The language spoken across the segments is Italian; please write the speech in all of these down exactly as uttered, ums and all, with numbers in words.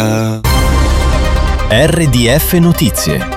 R D F Notizie.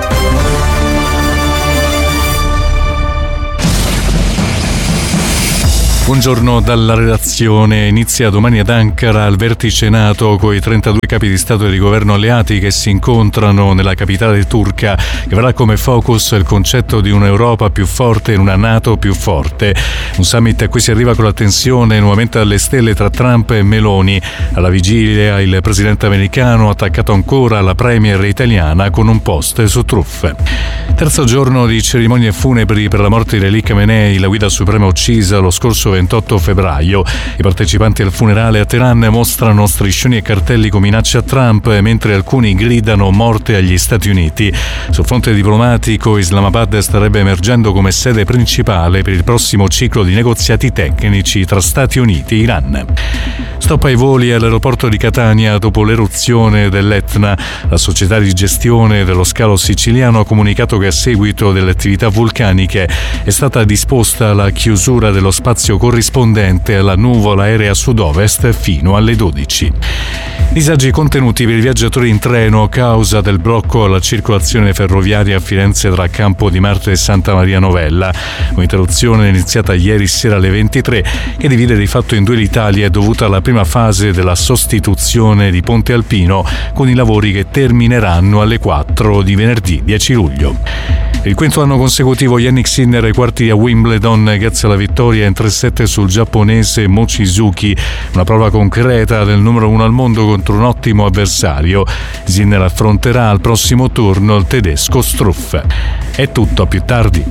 Buongiorno dalla redazione. Inizia domani ad Ankara il vertice NATO con i trentadue capi di Stato e di governo alleati che si incontrano nella capitale turca, che avrà come focus il concetto di un'Europa più forte e una NATO più forte. Un summit a cui si arriva con l'attenzione nuovamente alle stelle tra Trump e Meloni. Alla vigilia il presidente americano ha attaccato ancora la premier italiana con un post su truffe. Terzo giorno di cerimonie funebri per la morte di Ali Khamenei, la guida suprema uccisa lo scorso ventotto febbraio. I partecipanti al funerale a Teheran mostrano striscioni e cartelli con minacce a Trump, mentre alcuni gridano morte agli Stati Uniti. Sul fronte diplomatico, Islamabad starebbe emergendo come sede principale per il prossimo ciclo di negoziati tecnici tra Stati Uniti e Iran. Stop ai voli all'aeroporto di Catania dopo l'eruzione dell'Etna. La società di gestione dello scalo siciliano ha comunicato che a seguito delle attività vulcaniche è stata disposta la chiusura dello spazio corrispondente alla nuvola aerea sud-ovest fino alle dodici. Disagi contenuti per i viaggiatori in treno a causa del blocco alla circolazione ferroviaria a Firenze tra Campo di Marte e Santa Maria Novella. Un'interruzione iniziata ieri sera alle ventitré che divide di fatto in due l'Italia è dovuta alla prima fase della sostituzione di Ponte Alpino con i lavori che termineranno alle quattro di venerdì dieci luglio. Il quinto anno consecutivo Jannik Sinner ai quarti a Wimbledon grazie alla vittoria in tre sette sul giapponese Mochizuki, una prova concreta del numero uno al mondo contro un ottimo avversario. Sinner affronterà al prossimo turno il tedesco Struff. È tutto, a più tardi.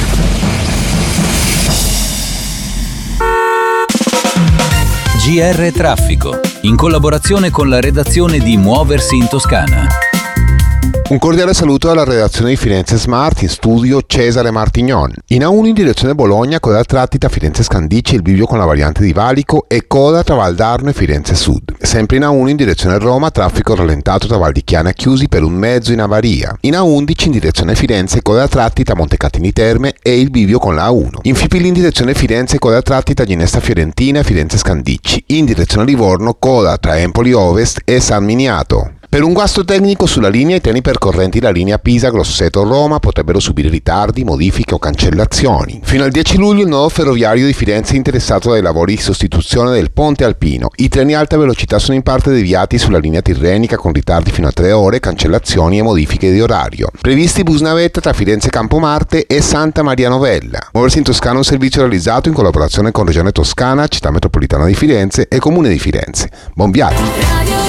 G R Traffico, in collaborazione con la redazione di Muoversi in Toscana. Un cordiale saluto alla redazione di Firenze Smart, in studio Cesare Martignon. In A uno in direzione Bologna, coda Trattita a Firenze Scandicci, il bivio con la variante di Valico e coda tra Valdarno e Firenze Sud. Sempre in A uno in direzione Roma, traffico rallentato tra Val di Chiana chiusi per un mezzo in avaria. In A undici in direzione Firenze, coda Trattita a Montecatini Terme e il bivio con la A uno. In Fipili in direzione Firenze, coda Trattita a Ginesta Fiorentina e Firenze Scandicci. In direzione Livorno, coda tra Empoli Ovest e San Miniato. Per un guasto tecnico sulla linea, i treni percorrenti la linea Pisa-Grosseto-Roma potrebbero subire ritardi, modifiche o cancellazioni. Fino al dieci luglio il nodo ferroviario di Firenze è interessato dai lavori di sostituzione del Ponte Alpino. I treni a alta velocità sono in parte deviati sulla linea tirrenica con ritardi fino a tre ore, cancellazioni e modifiche di orario. Previsti bus navetta tra Firenze Campomarte e Santa Maria Novella. Muoversi in Toscana è un servizio realizzato in collaborazione con Regione Toscana, Città Metropolitana di Firenze e Comune di Firenze. Buon viaggio!